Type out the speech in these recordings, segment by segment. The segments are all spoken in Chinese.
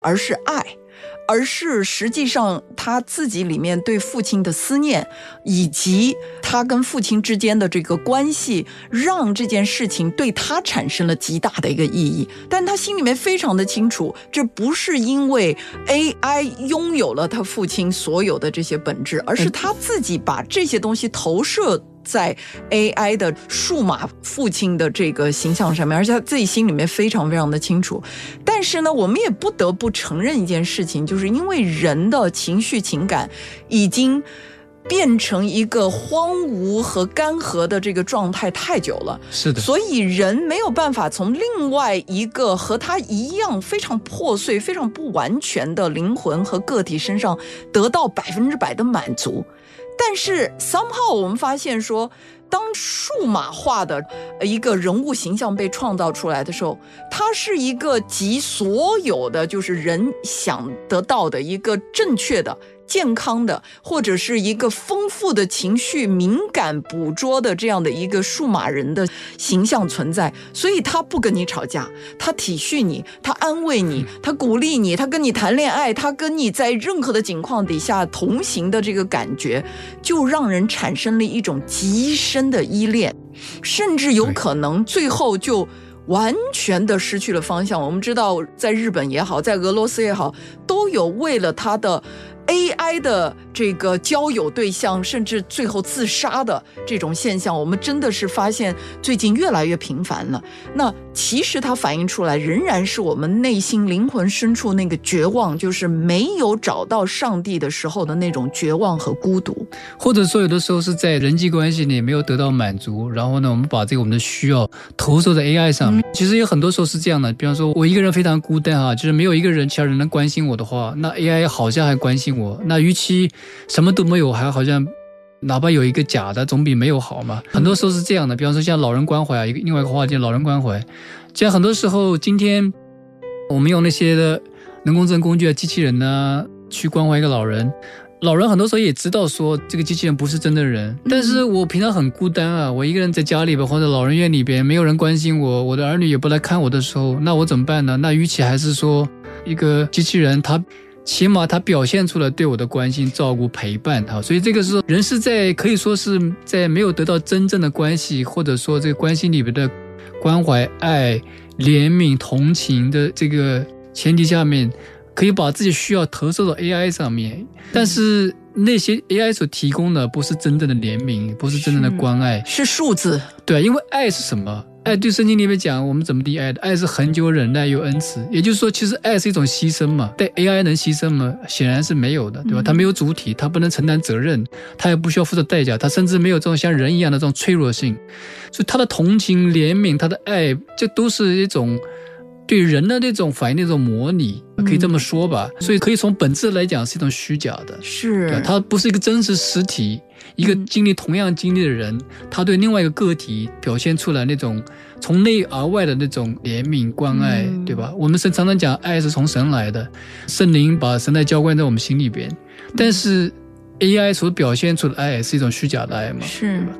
而是爱，而是实际上他自己里面对父亲的思念，以及他跟父亲之间的这个关系，让这件事情对他产生了极大的一个意义。但他心里面非常的清楚，这不是因为 AI 拥有了他父亲所有的这些本质，而是他自己把这些东西投射在 AI 的数码父亲的这个形象上面，而且他自己心里面非常非常的清楚。但是呢，我们也不得不承认一件事情，就是因为人的情绪情感已经变成一个荒芜和干涸的这个状态太久了， 是的， 所以人没有办法从另外一个和他一样非常破碎、非常不完全的灵魂和个体身上得到100%的满足。但是 somehow 我们发现说，当数码化的一个人物形象被创造出来的时候，它是一个集所有的就是人想得到的一个正确的健康的，或者是一个丰富的情绪敏感捕捉的这样的一个数码人的形象存在。所以他不跟你吵架，他体恤你，他安慰你，他鼓励你，他跟你谈恋爱，他跟你在任何的境况底下同行的这个感觉，就让人产生了一种极深的依恋，甚至有可能最后就完全的失去了方向。我们知道在日本也好，在俄罗斯也好，都有为了他的AI 的这个交友对象甚至最后自杀的这种现象，我们真的是发现最近越来越频繁了。那其实它反映出来仍然是我们内心灵魂深处那个绝望，就是没有找到上帝的时候的那种绝望和孤独， 或者说有的时候是在人际关系里没有得到满足，然后呢我们把这个我们的需要投射在 AI 上面。其实有很多时候是这样的，比方说我一个人非常孤单啊，就是没有一个人其他人能关心我的话，那 AI 好像还关心我，那与其什么都没有，还好像哪怕有一个假的总比没有好嘛。很多时候是这样的，比方说像老人关怀啊，另外一个话题老人关怀，这样很多时候今天我们用那些的人工智能工具啊、机器人啊去关怀一个老人，老人很多时候也知道说这个机器人不是真的人，但是我平常很孤单啊，我一个人在家里边或者老人院里边，没有人关心我，我的儿女也不来看我的时候，那我怎么办呢？那与其还是说一个机器人，它起码他表现出了对我的关心、照顾、陪伴。所以这个时候人是在可以说是在没有得到真正的关系，或者说这个关系里边的关怀、爱、怜悯、同情的这个前提下面，可以把自己需要投射到 AI 上面。但是那些 AI 所提供的不是真正的怜悯，不是真正的关爱， 是数字。 对，因为爱是什么？爱对圣经里面讲我们怎么定爱的，爱是恒久忍耐又恩慈，也就是说其实爱是一种牺牲嘛。对 AI 能牺牲吗？显然是没有的，对吧？它没有主体，它不能承担责任，它也不需要付出代价，它甚至没有这种像人一样的这种脆弱性。所以它的同情、怜悯、它的爱，这都是一种对人的那种反应的一种模拟，可以这么说吧。所以可以从本质来讲是一种虚假的， 是它不是一个真实实体，一个经历同样经历的人，他对另外一个个体表现出来那种从内而外的那种怜悯关爱，对吧？我们常常讲爱是从神来的，圣灵把神爱浇灌在我们心里边，但是 AI 所表现出的爱是一种虚假的爱嘛， 是对吧？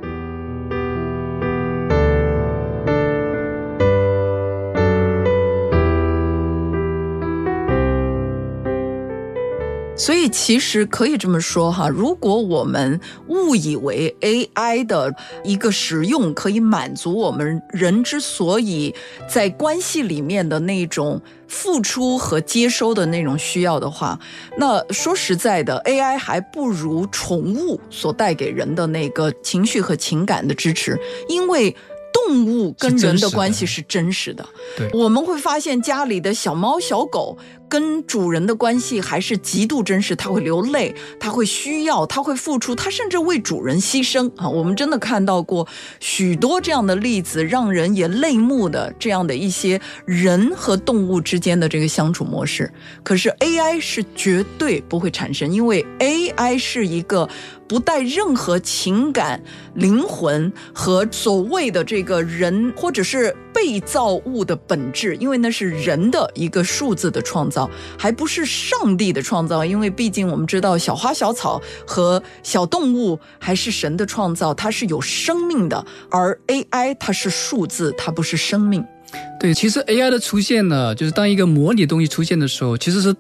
所以其实可以这么说哈，如果我们误以为 AI 的一个使用可以满足我们人之所以在关系里面的那种付出和接收的那种需要的话，那说实在的 AI 还不如宠物所带给人的那个情绪和情感的支持，因为动物跟人的关系是真实的。 对， 我们会发现家里的小猫小狗跟主人的关系还是极度真实，它会流泪，它会需要，它会付出，它甚至为主人牺牲啊！我们真的看到过许多这样的例子，让人也泪目的这样的一些人和动物之间的这个相处模式。可是 AI 是绝对不会产生，因为 AI 是一个不带任何情感、灵魂和所谓的这个人或者是被造物的本质，因为那是人的一个数字的创造，还不是上帝的创造。因为毕竟我们知道小花小草和小动物还是神的创造，它是有生命的，而 AI 它是数字，它不是生命。 对，其实 AI 的出现呢，就是当一个模拟的东西出现的时候，其实是